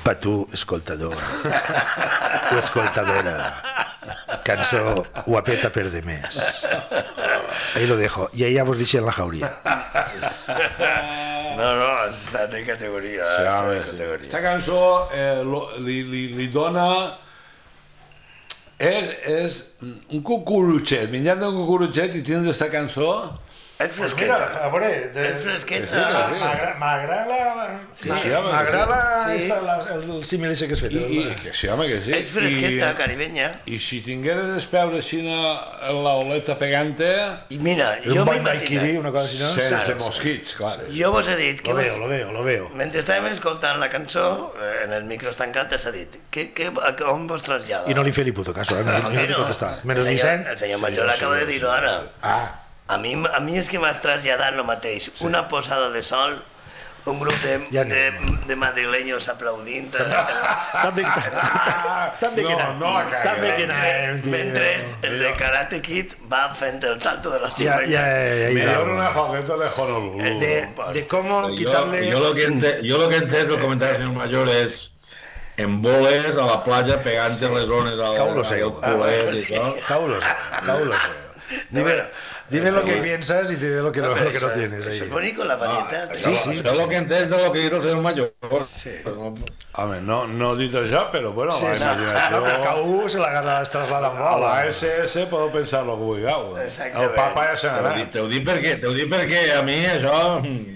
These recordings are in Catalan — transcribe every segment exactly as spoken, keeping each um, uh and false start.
Pa tu, escoltador o escoltadora, cançó guapeta per demés. Ahí lo dejo. I ahí ja vos deixen la jauria. No, no, està de categoria. Sí, home, sí. Esta cançó eh, lo, li, li, li dona... És, és un cucurutxet, menjant un cucurutxet i tens aquesta cançó... És fresqueta. Mira, a veure, de... És fresqueta. Sí, sí, sí. M'agrada Sí, sí, home, m'agrada sí. esta- la- el símil ese que has fet. I, i, que sí, home, que sí. És fresqueta, I, caribenya. I si tingueres els peus així en la oleta pegante, I mira, Un jo bon m'imagino... daiquiri, una cosa així, no? sense mosquits, clar. Jo vos he dit que... Lo veo, lo veo, lo veo. Mentre estàvem escoltant la cançó, eh, en el micro tancat, s'ha dit, que, que, a on vos trasllada? I no li fe ni puto caso, eh? No, ¿Por no qué li no? contestar. Menos el senyor, Vicent. el senyor Major acaba de dir-ho ara. Ah, A mi, a mi és que m'has traslladat el mateix. Sí. Una posada de sol, un grup de, Ja de, anem. de madrileños aplaudint. també també que No, anem. no la cagues. També que anem, tio. Mentre el de Karate Kid va fent el salto de la Ja, cigüeña. ja, ja, Me ja. dieron una fogueta de Honolulu. De, de cómo Yo, quitarle... yo lo que ente- yo lo que entiendo del comentario del señor Mayor es en boles a la playa pegante les ones al, Caulo al seco. culet y tal. Caulos, caulos. Dime, dime lo que piensas y te diré lo que no, lo que no tienes Eso es ahí. bonito, la varietat. sí, sí. Yo lo que entiendo de lo que dijo el señor Mayor. Pero no- Home, no, no dit això, però bueno, Sí, la sí. imaginació... No, però que u se l'agarra, es traslada amb A la bola. S S podeu pensar el que vulgueu. Exactament. El papa ja se n'ha Te ho anat. dic- te ho dic perquè, te ho dic perquè a mi això...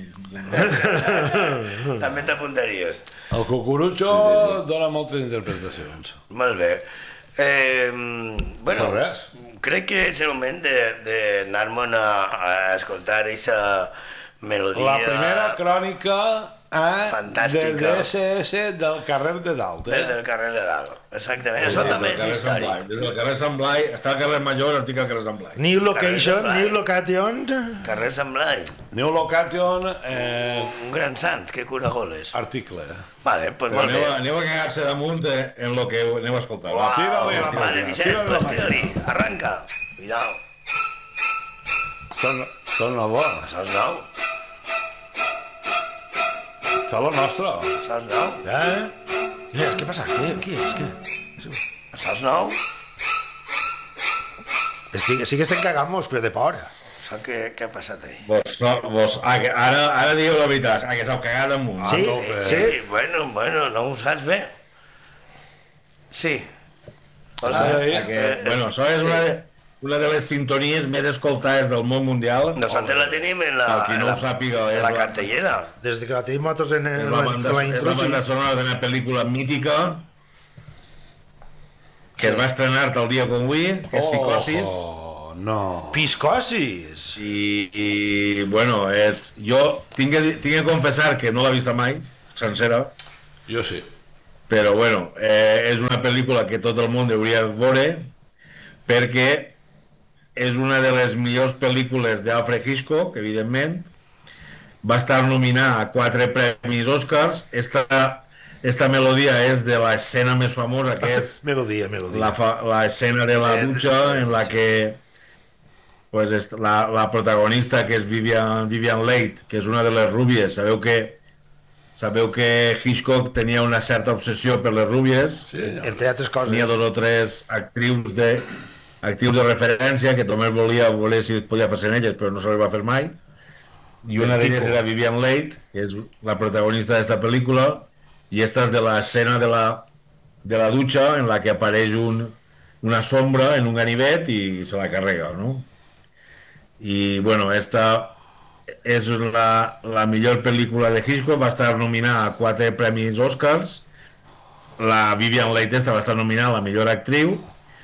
També t'apuntaries. El cucurutxo dona moltes interpretacions. Molt bé. Eh, bueno, No res. crec que és el moment d'anar-me'n a, a escoltar aquesta melodia. La primera crònica eh, Fantàstica. de D S S del carrer de dalt. Des Eh? del carrer de dalt. Exactament, això també és històric. Des del carrer Sant Blai, està al carrer Major, estic al carrer Sant Blai. New location, Carrer new location. Carrer Sant Blai, New Location, eh, un gran sant que cura goles. article. Vale, pues Però molt aneu, bé. a- aneu a cagar-se damunt eh, en lo que aneu a escoltar. Va. Tira-li, Vale, tira-li, Vicent, tira-li pues la tira-li, arranca. Cuidao, Són, són la bona. saps nou? Són la nostra. Saps nou? Eh? Què, què passa? Què, què és? Què? Saps nou? Estic, sí que estem cagant-nos, però de por. Saps què, què ha passat ahí? Vos, vos, ah, que ara, ara dieu la veritat, ah, que s'heu cagat amunt. Sí, tope. Sí, bueno, bueno, no ho saps bé. Sí. Hola. Sí. Ah, que, bueno, això és una de, una de les sintonies més escoltades del món mundial. Nosaltres la tenim en la, Per qui no en la, ho sàpiga, en és la la- cartellera. Des de que la tenim nosaltres en, És en la la, banda, la és la intro, sí. banda sonora d'una pel·lícula mítica que es va estrenar el dia com avui, que és Psicosis. Oh, no. Piscosis. I, i bueno, és, jo tinc que, dir- tinc que confessar que no l'he vista mai, sencera, Jo sí. però bueno, eh, és una pel·lícula que tot el món hauria de veure perquè és una de les millors pel·lícules d'Alfred Hitchcock, evidentment. Va estar nominada a quatre premis Oscars. Esta, esta melodia és de l'escena més famosa, que és Melodia, melodia. la, fa- la escena de la dutxa en la que pues, est- la, la protagonista, que és Vivian, Vivian Leigh, que és una de les rúbies. Sabeu que sabeu que Hitchcock tenia una certa obsessió per les rúbies. Sí, senyor. Entre altres coses. Tenia dos o tres actrius de actrius de referència que només volia voler si podia fer en elles, però no se les va fer mai. I una d'elles era Vivian Leigh, que és la protagonista d'esta pel·lícula, i esta és de l'escena de la, de la dutxa en la que apareix un, una sombra en un ganivet i se la carrega, no? I, bueno, esta és la, la millor pel·lícula de Hitchcock, va estar nominada a quatre premis Oscars. La Vivian Leigh esta va estar nominada a la millor actriu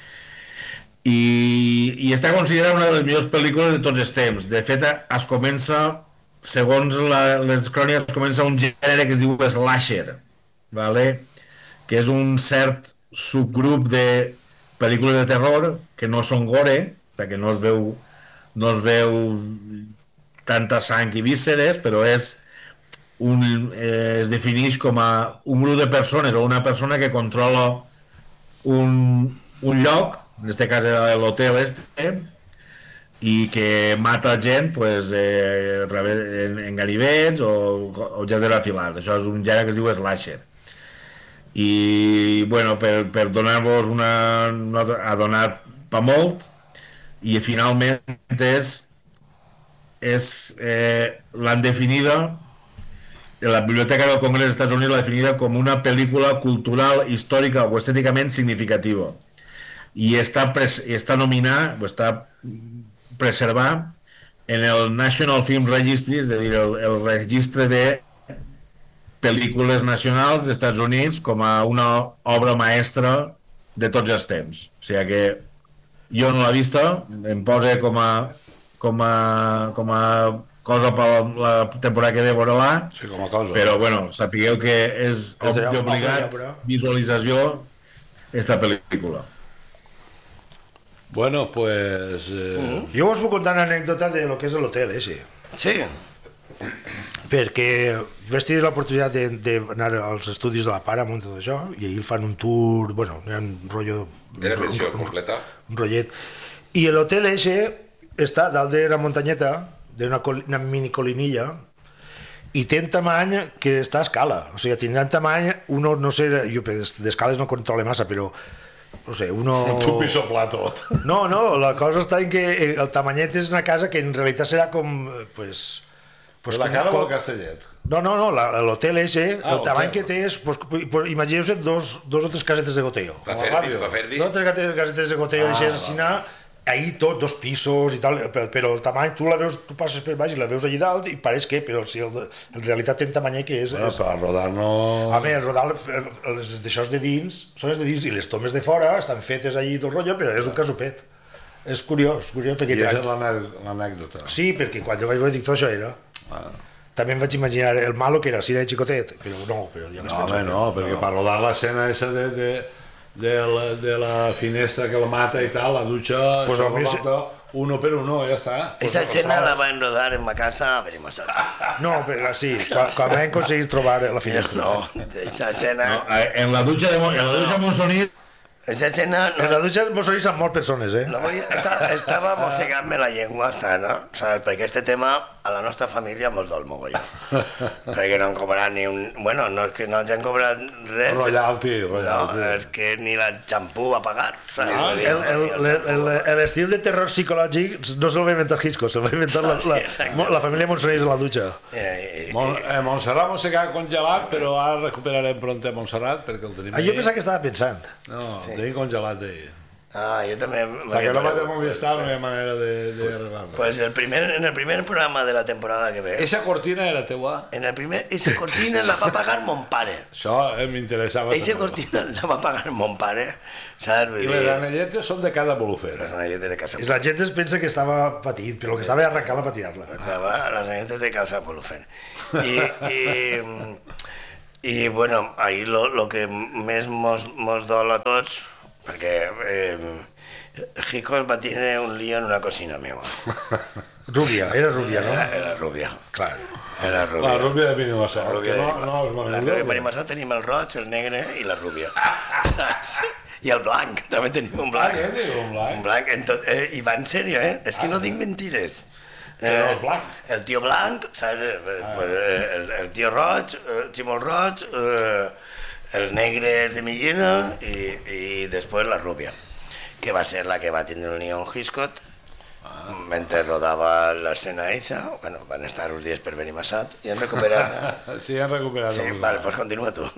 i, i està considerada una de les millors pel·lícules de tots els temps. De fet, es comença, segons la, les cròniques, es comença un gènere que es diu slasher, vale? Que és un cert subgrup de pel·lícules de terror que no són gore, que no es veu, no es veu tanta sang i vísceres, però és un, eh, es defineix com a un grup de persones o una persona que controla un, un lloc, en este cas era l'hotel este, i que mata gent pues, eh, a través, en, en ganivets o objectes afilats. Això és un gènere que es diu slasher. i bueno, per, per donar-vos una nota, ha donat pa molt, i finalment és, és eh, l'han definida, la Biblioteca del Congrés dels Estats Units l'ha definida com una pel·lícula cultural, històrica o estèticament significativa, i està, pres, està nominada, o està preservat en el National Film Registry, és a dir, el, el registre de pel·lícules nacionals dels Estats Units com a una obra maestra de tots els temps. O sigui que jo no l'he vista, em posa com a, com a, com a cosa per la temporada que ve veure-la, Sí, com a cosa. però bueno, sapigueu que és d'obligat visualització esta pel·lícula. Bueno, pues... Eh... Jo us puc contar una anècdota de lo que és l'hotel ese. Sí. Perquè vaig tenir l'oportunitat d'anar als estudis de la Paramount i tot això, i ahir fan un tour, bueno, hi ha un rotllo... De la pensió un, completa. Un rotllet. I l'hotel ese està dalt d'una muntanyeta, d'una una mini colinilla, i té un tamany que està a escala. O sigui, tindrà un tamany, uno, no sé, jo d'escales no controle massa, però no sé, uno... Tu piso pla tot. No, no, la cosa està en que el tamanyet és una casa que en realitat serà com, pues... Pues la cara o el Castellet? No, no, no, l'hotel ese, Ah, el tamany hotel. que té és, pues, pues, imagineu-se dos, dos o tres casetes de goteo. Va Com a fer-hi, ràdio. va fer-hi. Dos o tres casetes de goteo, Ah, ah, així, ahí tot, dos pisos i tal, però, però el tamany, tu la veus, tu passes per baix i la veus allà dalt i pareix que, però si el, en realitat té un tamany que és... Bueno, és per rodar no... a més, rodar les d'això de dins, són les de dins i les tomes de fora estan fetes allí tot el rotllo, però és un casopet. És curiós, és curiós perquè... I és l'anècdota. Sí, perquè quan jo vaig veure dic, tot això era. Ah. També em vaig imaginar el malo que era, si era xicotet, però no, però ja No, home, no, perquè per rodar l'escena esa de, de, de, la, de la finestra que la mata i tal, la dutxa, Pues això a mi fa sí. falta uno per uno, ja està. Esa escena la van rodar en ma casa a Benimassot. No, però sí, quan, quan vam aconseguir trobar la finestra. No, esa escena... No, en la dutxa de, Mon- en la dutxa de Montsonit Esa escena... En No, la dutxa de Montsonit són molt persones, eh? no voy, esta- estava mossegant-me la llengua, està, no? Saps? Perquè este tema a la nostra família mos dol mogollon. Perquè no han cobrat ni un... Bueno, no és que no ens han cobrat res. Royalty, No, royalty. és que ni la xampú va pagar. Saps? Ah, Vull dir, El- el- el- el- L'estil de terror psicològic no se'l va inventar Hitchcock, se'l va inventar la, la, exacte. la família Montsonit a la dutxa. Eh, eh, Mon, eh, Montserrat mos quedat congelat, però ara recuperarem pront a Montserrat perquè el tenim Ah, jo ahí. pensava que estava pensant. No, el tenim congelat ahí. Ah, jo també... Hasta que no va de Movistar no hi ha manera de, de arreglar-lo. Pues el primer, en el primer programa de la temporada que ve, Esa cortina era teua? en el primer, esa cortina la va pagar mon pare. Això eh, m'interessava. Esa saber-ho. cortina la va pagar mon pare, saps? Vull I dir, les anelletes són de cada bolufera. les anelletes de casa. I la gent es pensa que estava patit, però el que estava era arrencar-la per tirar-la. Estava les anelletes de casa Polufer. I, i, i bueno, ahí lo, lo que més mos, mos dol a tots, perquè eh, Hitchcock va tenir un lío en una cocina meva. Rubia, era rubia, no? Era, era rubia. Clar. Era rubia. La rúbia de Benimassot. La rúbia de no, no, és La Manel. rúbia de Benimassot tenim el roig, el negre i la rúbia. I el blanc, també tenim un blanc. Ah, què diu, un blanc? Un blanc, en tot, eh, i va en sèrio, eh? És que no dic mentires. Però el blanc. El tio blanc, saps? Eh, pues, eh, el, el tio roig, el ximol roig, eh, el negre és de Millena i, i després la rúbia, que va ser la que va tindre el Leon Hitchcock mentre rodava l'escena esa. Bueno, van estar uns dies per Benimassot i han recuperat. Sí, han recuperat. Sí, el vale, blanc. pues continua tu.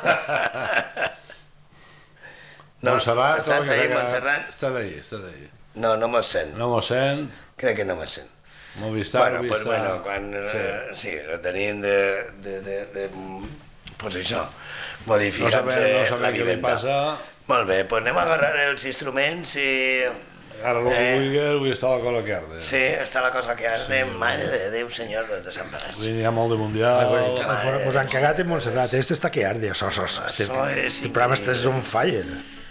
Montserrat, estàs tot el que ahí, t'agrada- Montserrat? Estàs ahí, estàs ahí. No, no me'l sent. No m'ho sent. Crec que no me'l sent. Movistar, Bueno, pues Movistar. bueno, quan eh, sí, lo tenim de, de, de, de pues això, No modificant-se sabem, no sabem la què li vivenda. passa. Molt bé, pues anem a agarrar els instruments i... Ara el que Eh. vulgui, avui està la cosa que arde. Sí, està la cosa que arde, sí, mare de Déu, senyor dels desemparats. Avui n'hi ha molt de mundial. Mare Pues han cagat en Montserrat. Este està que arde, això, això. Este, Això és este programa este és on fire.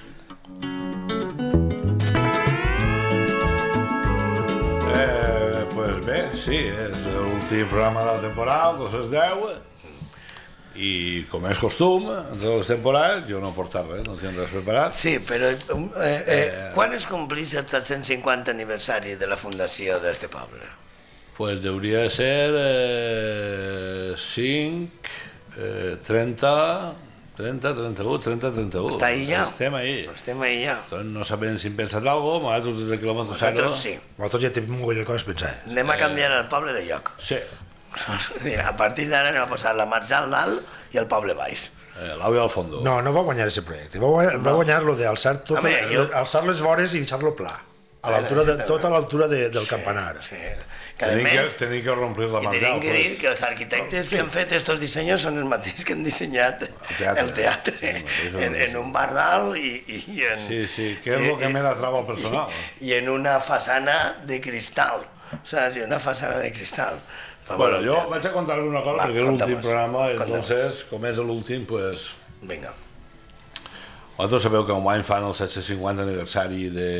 Eh, pues bé, sí, és l'últim programa de la temporada, dos es deu, i com és costum, entre les temporades, jo no he portat res, no tinc res preparat. Sí, però eh, eh, quan es complís el tres cents cinquanta aniversari de la fundació d'este poble? Pues deuria ser eh, cinc, eh, trenta, trenta, trenta-u, trenta, trenta-u. Està ahí ja. Estem ahí. Estem ahí ja. Entonces no sabem si hem pensat alguna cosa, nosaltres des de quilòmetre zero... Nosaltres sí. Nosaltres ja tenim un mogolló de coses pensades. Anem a canviar el poble de lloc. Sí. A partir d'ara anem a posar la Marjal dalt i el poble baix. Eh, L'au i al fondo. No, no va guanyar aquest projecte. Va guanyar, va guanyar lo d'alçar tot, Home, jo- alçar les vores i deixar-lo pla. A l'altura de, tot a l'altura de, del campanar. Sí. Que a Tenim que, més, tenim que romplir la i marjal. tenim que dir Pues. que els arquitectes que han fet estos dissenys són els mateixos que han dissenyat teatre. el teatre, Sí, mateix, en, en un bar dalt i, i en... Sí, sí, que és el que més atrapa al personal. I en una façana de cristal, saps? I una façana de cristal. Fa Bueno, bon jo teatre. vaig a contar-vos una cosa, Va, perquè és l'últim conta-mos, programa, conta-mos. entonces, com és l'últim, pues... Vinga. Vosaltres sabeu que enguany fan el set cents cinquanta aniversari de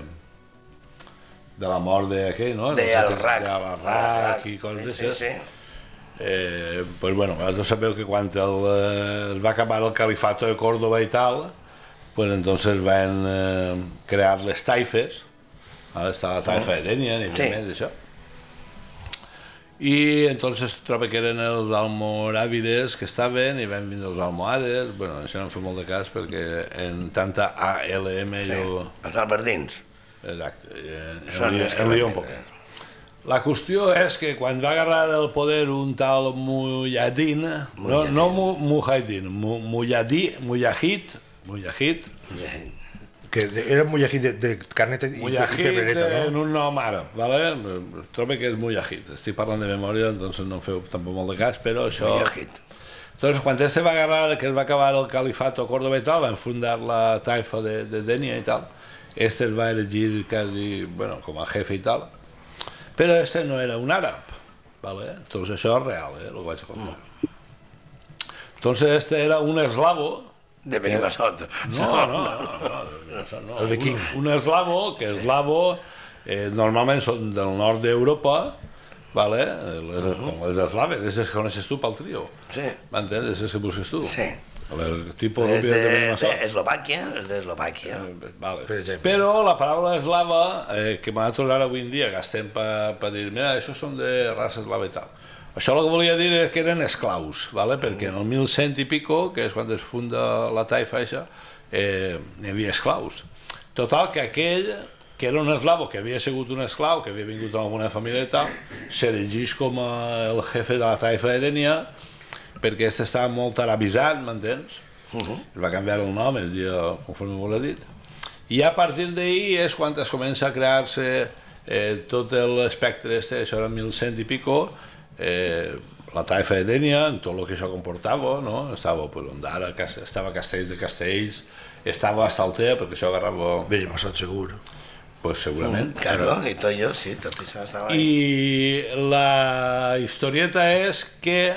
de la mort d'aquell, no? De El el set cents RAC. de el RAC i coses Sí, sí, d'aixes. sí. Eh, pues bueno, vosaltres sabeu que quan el, eh, es va acabar el califato de Córdoba i tal, pues entonces van eh, crear les taifes, ¿vale? Està la taifa de Denia, ni Sí. més d'això. I entonces trobo que eren els almoràvides que estaven i van vindre els almohades. Bueno, això no em fa molt de cas perquè en tanta A L M jo... Els albertins. Exacte, eh, Són em, més que em lio van un poc. vindre. La qüestió és que quan va agarrar el poder un tal Mujahidin, no, no Mu- Mujahidin, Mu- Mujahidi, Mujahid, Mujahid, Que de, era un mujahid de, de carnet i, i Mujahid pebreta, en no? un nom àrab, ¿vale? Trobo que és Mujahid, estic parlant de memòria, doncs no em feu tampoc molt de cas, però això... Mujahid. Entonces, quan este va agarrar, que es va acabar el califato Córdoba i tal, van fundar la taifa de, de Denia i tal, este es va elegir quasi, bueno, com a jefe i tal, però este no era un àrab, ¿vale? Entonces això és real, eh, el que vaig a contar. Entonces este era un eslavo, De Benimassot. no, no, no, no, no, no. El viking. Un, un eslavo, que eslavo eh, normalment són del nord d'Europa, vale? Les, com les eslaves, aquestes que coneixes tu pel trio, Sí, m'entens? Aquestes que busques tu. sí. El tipus És de, de de, Benimassot. d'Eslovàquia, és d'Eslovàquia. Vale. Per exemple. Però la paraula eslava, eh, que nosaltres ara avui en dia gastem per pa dir, mira, això són de raça eslava i tal. Això el que volia dir és que eren esclaus, vale? Perquè en el mil cent i pico, que és quan es funda la taifa això, eh, hi havia esclaus. Total, que aquell, que era un eslavo, que havia sigut un esclau, que havia vingut d'alguna família i tal, s'erigís com a el jefe de la taifa de Denia, perquè este estava molt arabitzat, m'entens? Uh -huh. Es va canviar el nom el dia conforme vos l'he dit. I a partir d'ahir és quan es comença a crear-se eh, tot l'espectre este, això era mil cent i pico, eh, la taifa de Denia, en tot el que això comportava, no? Estava pues, Ondara, estava Castells de Castells, estava Estaltea, perquè això agarrava, Benimassot segur. pues, segurament. Claro, i tot jo, sí, tot això estava ahí. I la historieta és que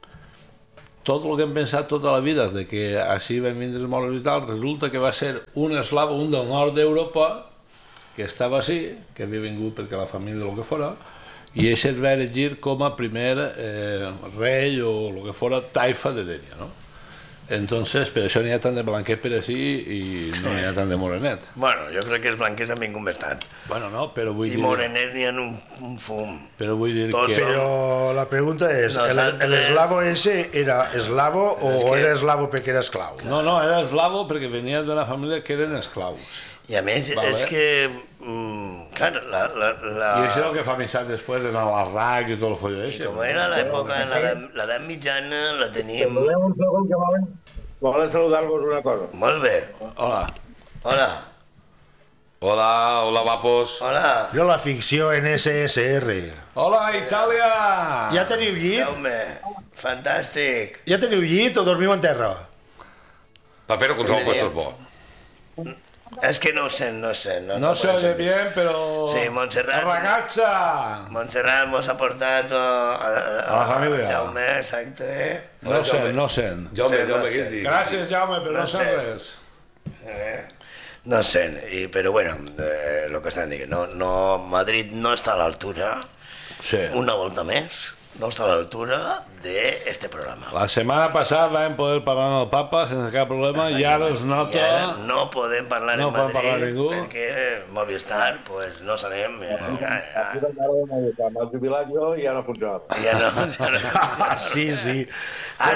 tot el que hem pensat tota la vida, de que així van vindre els moros i tal, resulta que va ser un eslavo, un del nord d'Europa, que estava així, que havia vingut perquè la família o el que fora, i ell es va elegir com a primer eh, rei o el que fora taifa de Denia, no? Entonces, per això n'hi ha tant de blanquet per així i no n'hi ha tant de morenet. Bueno, jo crec que els blanquers han vingut més tard. Bueno, no, però vull I dir... morenets n'hi ha un, un fum. Però vull dir Tots que... són- Però la pregunta és, No, el, Santos- el eslavo ese era eslavo o És que- era eslavo perquè era esclau? No, no, era eslavo perquè venia d'una família que eren esclaus. I a més, Vale. és que... Mm, clar, la... la, la... I això és el que fa pensar després en l'Arrac i tot el folló I ese. com era l'època, en l'edat- l'edat mitjana, la teníem... Perdoneu un segon que volen, volen saludar-vos una cosa. Molt bé. Hola. Hola. Hola, hola guapos. Hola. Jo la ficció en S S R. Hola, Itàlia! Ja teniu llit? Jaume, fantàstic. Ja teniu llit o dormiu en terra? Per fer-ho qualsevol puesto és bo. És que no ho sent, no ho sent. No se oye sentir. bien, però... Sí, Montserrat. Ragazza! Montserrat mos ha portat a, a, A la família. Jaume, exacte. No sent, no sent. Jaume, Sí, no Jaume, sé. què es diu? Gràcies, Jaume, però No no sent sé. res. Eh? No sent, i, però bueno, eh, lo que estan dient, no, no, Madrid no està a l'altura, Sí. una volta més, no està a l'altura d'este programa. La setmana passada vam poder parlar amb el papa sense cap problema i ara es I nota... ara no podem parlar No en podem Madrid parlar ningú. perquè Movistar, pues, no sabem, eh, ja, ja, M'ha jubilat jo i ja no funciona. ja no, ja no. Ah, sí, sí. Ara,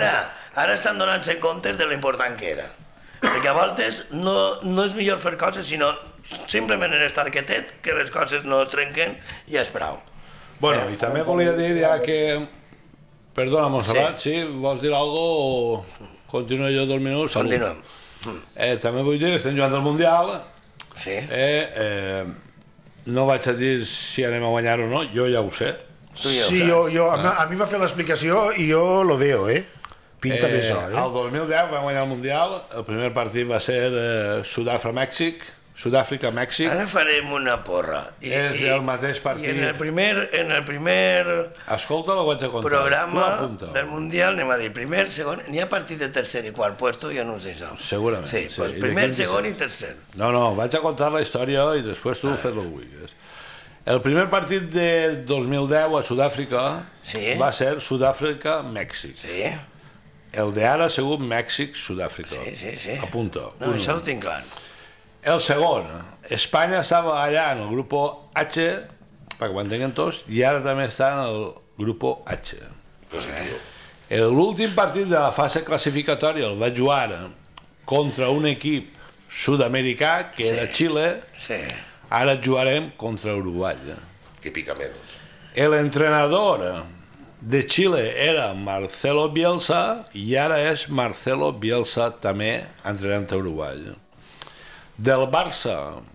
Ara estan donant-se comptes de l'important que era. Perquè a voltes no, no és millor fer coses, sinó simplement en estar quietet, que les coses no es trenquen i és prou. Bueno, i també volia dir ja que... Perdona, Montserrat, sí, vols dir alguna cosa o continuo jo dos minuts? Continuem. Eh, també vull dir que estem jugant al Mundial. Sí. Eh, eh, no vaig a dir si anem a guanyar o no, jo ja ho sé. Sí, jo, jo, a, a mi m'ha fet l'explicació i jo lo veo, eh? Pinta Eh, bé això, eh? el dos mil deu vam guanyar el Mundial, el primer partit va ser eh, Sud-Àfrica-Mèxic, Sud-Àfrica-Mèxic. Ara farem una porra. I, És i, el mateix partit. I en el primer, en el primer Escolta, ho vaig a contar. programa Tu apunta. del Mundial, anem a dir, primer, segon, n'hi ha partit de tercer i quart puesto, jo no ho sé això. Segurament. Sí, sí. pues I de primer, quin segon disseny? i tercer. No, no, vaig a contar la història i després tu fes el que vulguis. El primer partit de dos mil deu a Sud-àfrica Sí. va ser Sud-àfrica-Mèxic. Sí, El d'ara ha sigut Mèxic-Sud-àfrica. sí, sí. sí. Apunta. No, un. això ho tinc clar. El segon, Espanya estava allà en el grup H, perquè ho entenguin tots, i ara també està en el grup H. Positiu. L'últim partit de la fase classificatòria el va jugar contra un equip sud-americà, que era Xile. Sí. Ara jugarem contra Uruguai. Que pica menos. El entrenador de Xile era Marcelo Bielsa i ara és Marcelo Bielsa també entrenant a Uruguai. Del Barça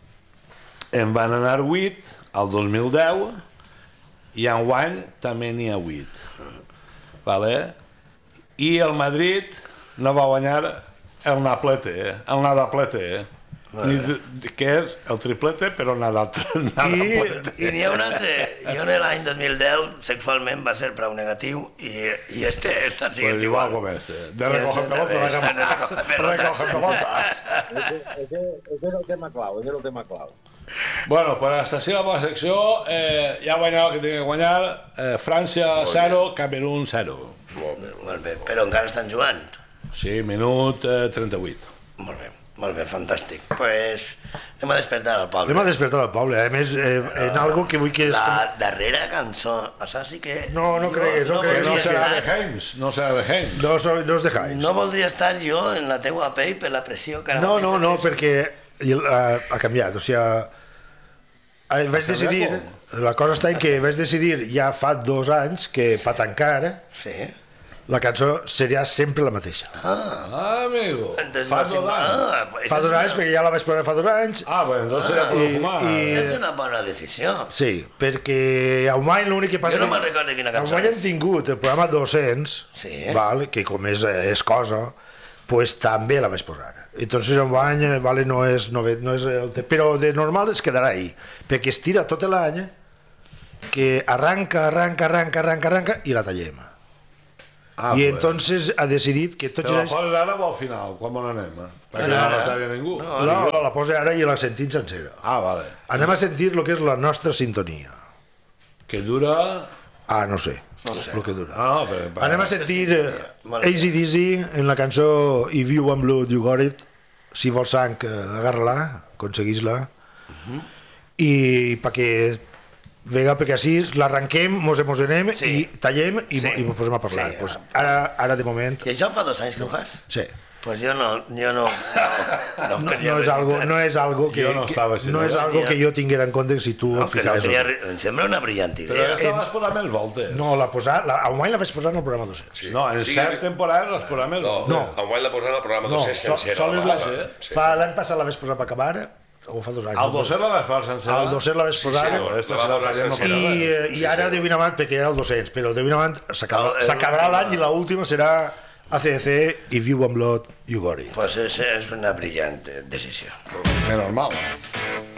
en van anar vuit al dos mil deu i enguany també n'hi ha vuit. Vale? I el Madrid no va guanyar el naplete, eh? el nadaplete, eh? Ni, que és el triplete però nada, nadaplete. I n'hi ha un altre, jo en l'any dos mil deu sexualment va ser prou negatiu i, i este està Pues siguent igual igual. com este. De recoger pelotas. Recoger pelotas. Ese ese és el tema clau, ese és el tema clau. Bueno, pues hasta així la meva secció. Eh, ja ha guanyat el que tenia que guanyar. Eh, França zero, Camerún zero. Molt bé. Molt bé, però encara estan jugant. Sí, minut eh, trenta-vuit. Molt bé, molt bé, fantàstic. Doncs pues, anem a despertar al poble. Anem a despertar al poble. A més, eh, en algo que vull que... És... La darrera cançó, això sí que... No, no cregues, no cregues, No voldria serà estar- de Heims, no serà de Heims. No, so, no us dejáis. No voldria estar jo en la teua pell per la pressió que ara No, mateix no, no, senteixo. perquè uh, ha canviat, o sigui, uh, vaig decidir, la cosa està en que vaig decidir ja fa dos anys que per tancar Sí. la cançó seria sempre la mateixa. Ah, amigo. Entonces, Fa no, dos anys. Ah, pues Fa esa dos és anys, una- perquè ja la vaig posar fa dos anys, Ah, bueno, entonces ja podeu I- fumar. i- Esa és una bona decisió. sí, perquè a Guany l'únic que passa... Jo no me'n recordo quina A cançó Guany hem és. tingut el programa dos-cents, Sí. val, que com és, és cosa, pues també la vaig posar. Entonces en Guany, vale, no és, no, no és el te... però de normal es quedarà ahí, perquè es tira tot l'any, que arranca, arranca, arranca, arranca, arranca, i la tallem. Ah, I pues. entonces ha decidit que tots Però la els... poses ara o al final, quan on anem? Eh? Perquè No, no no, la talla ningú. no. No, la posa ara i la sentim sencera. Ah, vale. Anem a sentir el que és la nostra sintonia. Que dura... Ah, no sé, No sé. el que dura. Ah, no, però... Anem a sentir eh, Molt bé. A C D C en la cançó If You Want Blood, You Got It. Si vols sang, eh, agarra-la, aconseguís-la. I perquè Vega, perquè així l'arrenquem, mos emocionem Sí. i tallem i, Sí. i mos posem a parlar. Sí, pues ah, ara, ara, de moment, I això fa dos anys que ho fas? sí. Pues jo no, jo no, no, No, tenia no, és algo, registrat. no és algo que, Jo no estava que, no és sinó- algo que jo tinguera en compte si tu No, et que no ficaves. tenia, re- em sembla una brillant Però idea. aquesta vas posar més voltes. No, la posar, la, a Guany la vaig posar en el programa dos-cents. Sí. No, en Sí, cert temporada les posar més No, voltes. no. Enguany la posaran al programa No, dos-cents so, sencera. sol és la la, banda. Sí. fa l'any passat la vaig posar per acabar, o fa dos anys. Al doser la vas posar sencera? Al dos-cents la vaig posar. sí, Però esta la se la va posar tallem no sencera. passa I, res. eh, i ara de Vinavant, perquè era el dos-cents, però de Vinavant s'acaba- El- el- s'acabarà l'any i l'última serà A C D C, If You Want Blood, You Got It. Pues esa és una brillant decisió. Menos mal.